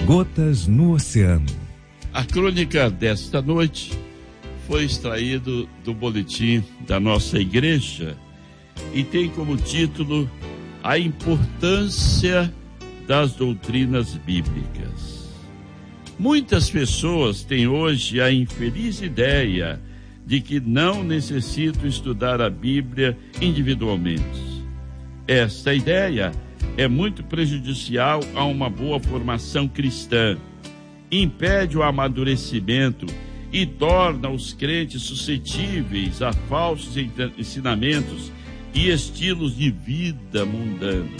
Gotas no Oceano. A crônica desta noite foi extraído do boletim da nossa igreja e tem como título A Importância das Doutrinas Bíblicas. Muitas pessoas têm hoje a infeliz ideia de que não necessitam estudar a Bíblia individualmente. Esta ideia é muito prejudicial a uma boa formação cristã, impede o amadurecimento e torna os crentes suscetíveis a falsos ensinamentos e estilos de vida mundanos.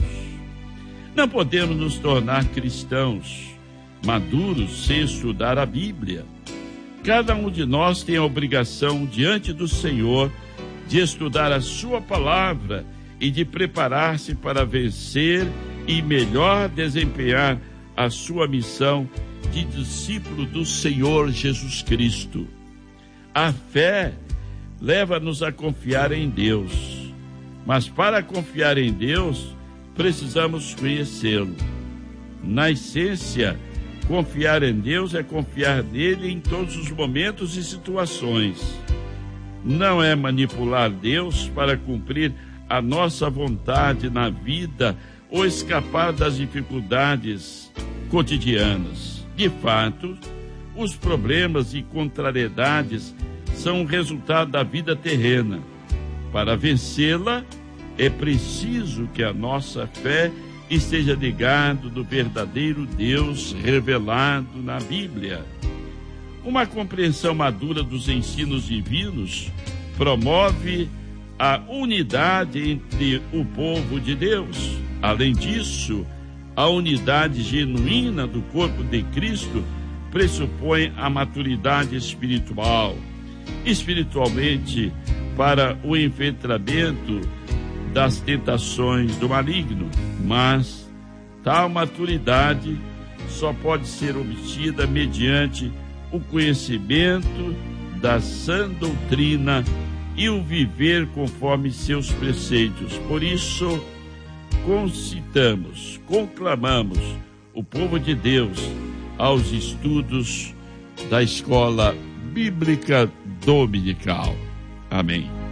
Não podemos nos tornar cristãos maduros sem estudar a Bíblia. Cada um de nós tem a obrigação diante do Senhor de estudar a sua palavra e de preparar-se para vencer e melhor desempenhar a sua missão de discípulo do Senhor Jesus Cristo. A fé leva-nos a confiar em Deus, mas para confiar em Deus, precisamos conhecê-lo. Na essência, confiar em Deus é confiar nele em todos os momentos e situações. Não é manipular Deus para cumprir a nossa vontade na vida ou escapar das dificuldades cotidianas. De fato, os problemas e contrariedades são o resultado da vida terrena. Para vencê-la, é preciso que a nossa fé esteja ligada no verdadeiro Deus revelado na Bíblia. Uma compreensão madura dos ensinos divinos promove a unidade entre o povo de Deus. Além disso, a unidade genuína do corpo de Cristo pressupõe a maturidade espiritual. Espiritualmente, para o enfrentamento das tentações do maligno, mas tal maturidade só pode ser obtida mediante o conhecimento da sã doutrina e o viver conforme seus preceitos. Por isso, conclamamos o povo de Deus aos estudos da escola bíblica dominical. Amém.